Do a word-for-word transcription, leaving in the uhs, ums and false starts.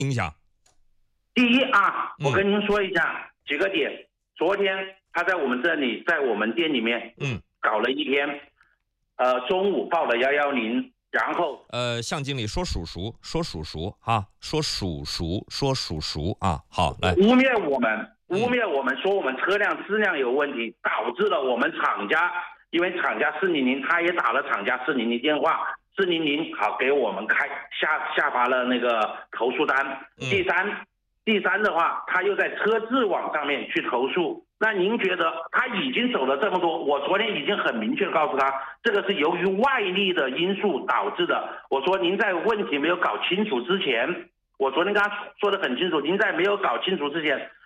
影响？ 第一啊，我跟您说一下、嗯、几个点。昨天他在我们这里，在我们店里面，嗯，搞了一天，呃，中午报了幺幺零，然后呃，向经理说属熟，说属熟啊，说属熟，说属熟啊，好，来污蔑我们，污蔑我们，说我们车辆质量有问题，导致了我们厂家，因为厂家四零零，他也打了厂家四零零电话。四零零好给我们开下下发了那个投诉单。嗯、第三，第三的话，他又在车质网上面去投诉。那您觉得他已经走了这么多？我昨天已经很明确告诉他，这个是由于外力的因素导致的。我说您在问题没有搞清楚之前，我昨天跟他说的很清楚，您在没有搞清楚之前，